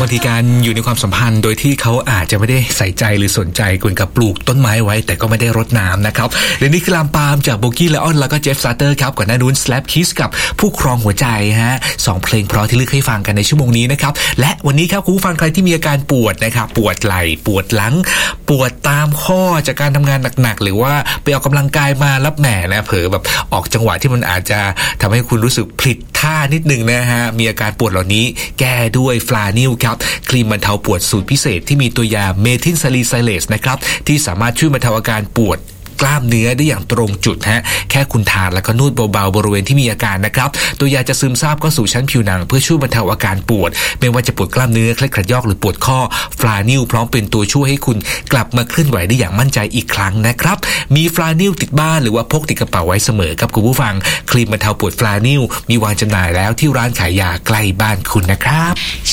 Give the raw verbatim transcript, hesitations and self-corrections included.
างทีการอยู่ในความสัมพันธ์โดยที่เขาอาจจะไม่ได้ใส่ใจหรือสนใจคุณกับปลูกต้นไม้ไว้แต่ก็ไม่ได้รดน้ำนะครับและนี่คือลามปามจากโบกี้และอ้อนแล้วก็เจฟซาเตอร์ครับก่อนหน้านู้น Slap Kiss กับผู้ครองหัวใจฮะสองเพลงเพราะที่เลือกให้ฟังกันในชั่วโมงนี้นะครับและวันนี้ครับคุณผู้ฟังใครที่มีอาการปวดนะครับปวดไหล่ปวดหลังปวดตามข้อจากการทำงานหนักๆหรือว่าไปออกกำลังกายมารับแหน่นะเผลอแบบออกจังหวะที่มันอาจจะทำให้คุณรู้สึกผิดท่านิดนึงนะฮะมีอาการปวดเหล่านี้แก้ด้วยฟลานิลครับครีมบรรเทาปวดสูตรพิเศษที่มีตัวยาเมทิลซาลีไซเลสนะครับที่สามารถช่วยบรรเทาอาการปวดกล้ามเนื้อได้อย่างตรงจุดฮะแค่คุณทานแล้วก็นวดเบาๆบริเวณที่มีอาการนะครับตัวยาจะซึมซาบเข้าสู่ชั้นผิวหนังเพื่อช่วยบรรเทาอาการปวดไม่ว่าจะปวดกล้ามเนื้อเคล็ดขัดยอกหรือปวดข้อฟลานิลพร้อมเป็นตัวช่วยให้คุณกลับมาเคลื่อนไหวได้อย่างมั่นใจอีกครั้งนะครับมีฟลานิลติดบ้านหรือว่าพกติดกระเป๋าไว้เสมอครับคุณผู้ฟังครีมบรรเทาปวดฟลานิลมีวางจำหน่ายแล้วที่ร้านขายยาใกล้บ้านคุณนะครับ